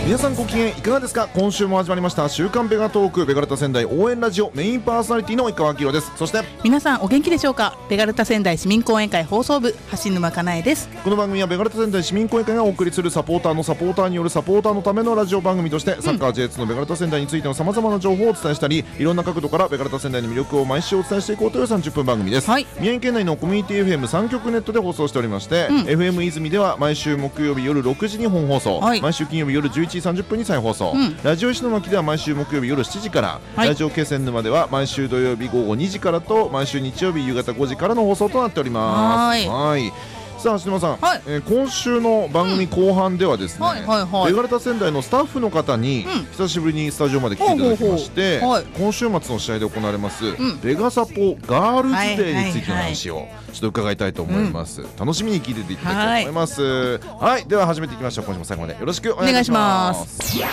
皆さんご機嫌いかがですか。今週も始まりました週刊ベガトークベガルタ仙台応援ラジオ、メインパーソナリティの井川明宏です。そして皆さんお元気でしょうか。ベガルタ仙台市民講演会放送部橋沼かなえです。 この番組はベガルタ仙台市民講演会がお送りするサポーターのサポーターによるサポーターのためのラジオ番組として、サッカー J2 のベガルタ仙台についてのさまざまな情報をお伝えしたり、いろんな角度からベガルタ仙台の魅力を毎週お伝えしていこうという30分番組です。 はい、 宮城県内のコミュニティ FM3 局ネットで放送しておりまして、FM 泉では毎週木曜日夜6時に本放送、 はい、 毎週金曜日夜11時30分に再放送、ラジオ石巻では毎週木曜日夜7時から、 はい、 ラジオ気仙沼では毎週土曜日午後2時からと毎週日曜日夕方5時からの放送となっております。はい、さあ橋沼さん、 はい、 今週の番組後半ではですね、ベガルタ仙台のスタッフの方に久しぶりにスタジオまで来ていただきまして、今週末の試合で行われます、ベガサポガールズデーについての話をちょっと伺いたいと思います。楽しみに聞いていただきたいと思います。はい、では始めていきましょう。今週も最後までよろしくお願いします。